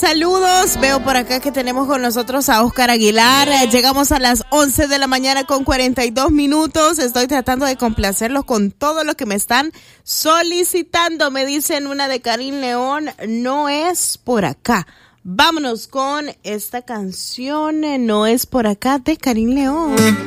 saludos. Veo por acá que tenemos con nosotros a Oscar Aguilar. Llegamos a las 11 de la mañana con 42 minutos. Estoy tratando de complacerlos con todo lo que me están solicitando. Me dicen una de Karim León, no es por acá. Vámonos con esta canción, no es por acá, de Karim León.